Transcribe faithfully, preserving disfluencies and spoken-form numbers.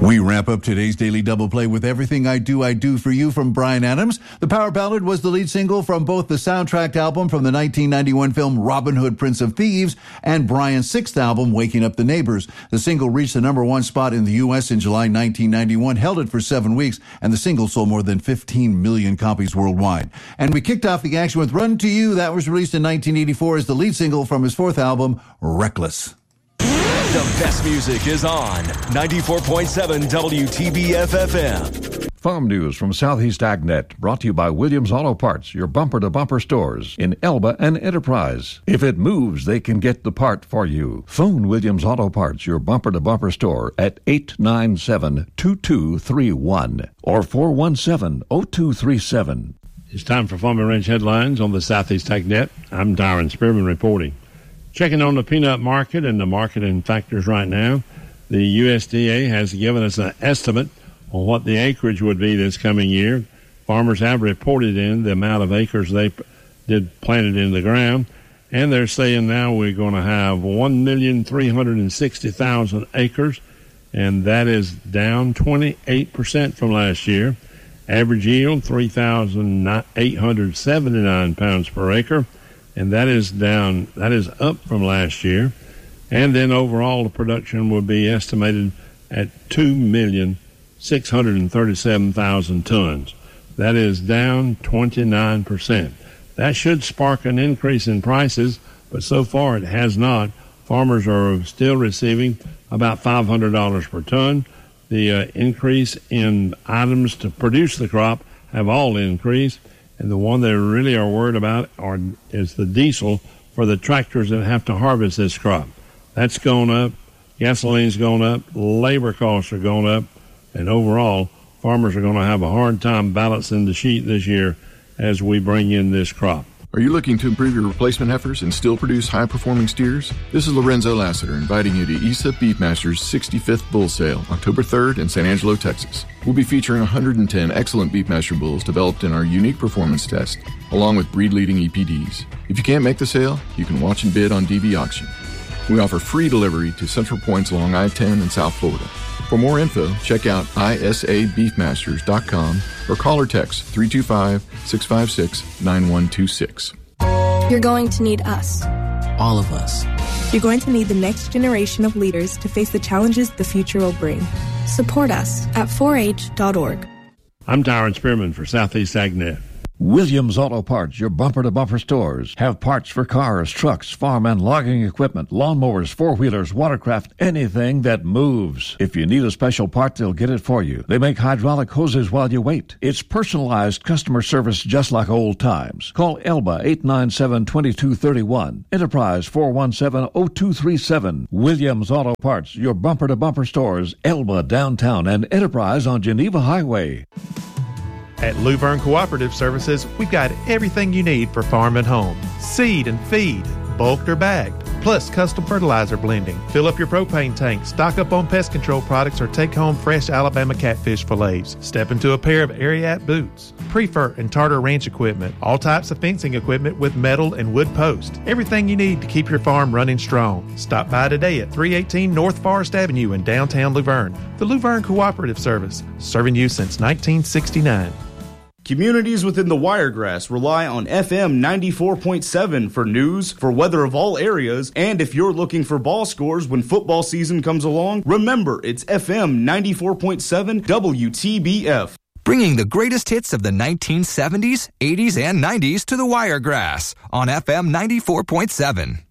We wrap up today's Daily Double Play with Everything I Do, I Do for You from Bryan Adams. The Power Ballad was the lead single from both the soundtrack album from the nineteen ninety-one film Robin Hood, Prince of Thieves and Bryan's sixth album, Waking Up the Neighbors. The single reached the number one spot in the U S in July nineteen ninety-one, held it for seven weeks, and the single sold more than fifteen million copies worldwide. And we kicked off the action with Run to You. That was released in nineteen eighty-four as the lead single from his fourth album, Reckless. The best music is on ninety-four point seven W T B F F M. Farm news from Southeast AgNet, brought to you by Williams Auto Parts, your bumper-to-bumper stores in Elba and Enterprise. If it moves, they can get the part for you. Phone Williams Auto Parts, your bumper-to-bumper store, at eight nine seven, two two three one or four one seven, zero two three seven. It's time for Farm and Ranch headlines on the Southeast AgNet. I'm Darren Spearman reporting. Checking on the peanut market and the marketing factors right now, the U S D A has given us an estimate on what the acreage would be this coming year. Farmers have reported in the amount of acres they did planted in the ground, and they're saying now we're going to have one million three hundred sixty thousand acres, and that is down twenty-eight percent from last year. Average yield, three thousand eight hundred seventy-nine pounds per acre. And that is down, that is up from last year. And then overall, the production would be estimated at two million six hundred thirty-seven thousand tons. That is down twenty-nine percent. That should spark an increase in prices, but so far it has not. Farmers are still receiving about five hundred dollars per ton. The uh, increase in items to produce the crop have all increased. And the one they really are worried about are, is the diesel for the tractors that have to harvest this crop. That's gone up. Gasoline's gone up. Labor costs are going up. And overall, farmers are going to have a hard time balancing the sheet this year as we bring in this crop. Are you looking to improve your replacement heifers and still produce high-performing steers? This is Lorenzo Lassiter inviting you to E S A Beefmasters sixty-fifth Bull Sale, October third in San Angelo, Texas. We'll be featuring one hundred ten excellent Beefmaster bulls developed in our unique performance test, along with breed-leading E P Ds. If you can't make the sale, you can watch and bid on D V Auction. We offer free delivery to central points along I ten in South Florida. For more info, check out I S A beefmasters dot com or call or text three two five, six five six, nine one two six. You're going to need us. All of us. You're going to need the next generation of leaders to face the challenges the future will bring. Support us at four H dot org. I'm Darren Spearman for Southeast AgNet. Williams Auto Parts, your bumper-to-bumper stores, have parts for cars, trucks, farm and logging equipment, lawnmowers, four-wheelers, watercraft, anything that moves. If you need a special part, they'll get it for you. They make hydraulic hoses while you wait. It's personalized customer service just like old times. Call Elba eight nine seven, two two three one, Enterprise four one seven, zero two three seven. Williams Auto Parts, your bumper-to-bumper stores, Elba downtown and Enterprise on Geneva Highway. At Luverne Cooperative Services, we've got everything you need for farm and home. Seed and feed, bulked or bagged, plus custom fertilizer blending. Fill up your propane tank, stock up on pest control products, or take home fresh Alabama catfish fillets. Step into a pair of Ariat boots, Prefer and Tartar Ranch equipment, all types of fencing equipment with metal and wood posts. Everything you need to keep your farm running strong. Stop by today at three eighteen North Forest Avenue in downtown Luverne. The Luverne Cooperative Service, serving you since nineteen sixty-nine. Communities within the Wiregrass rely on F M ninety-four point seven for news, for weather of all areas, and if you're looking for ball scores when football season comes along, remember it's F M ninety-four point seven W T B F. Bringing the greatest hits of the nineteen seventies, eighties, and nineties to the Wiregrass on F M ninety-four point seven.